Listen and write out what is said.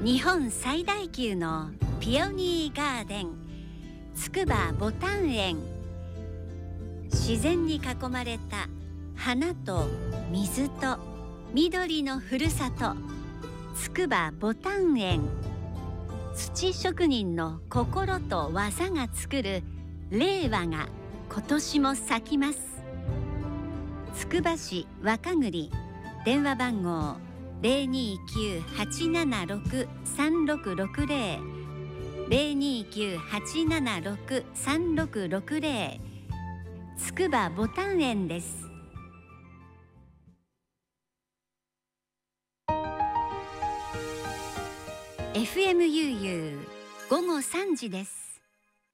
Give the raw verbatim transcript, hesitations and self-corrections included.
日本最大級のピオニーガーデン筑波ボタン園。自然に囲まれた花と水と緑のふるさと筑波ボタン園。土職人の心と技が作る令和が今年も咲きます。つくば市若栗、電話番号 ゼロにーきゅう はちななろく さんろくろくゼロ ゼロにーきゅう はちななろく さんろくろくゼロ、つくばボタン園です。エフエムユーユー 午後さんじです。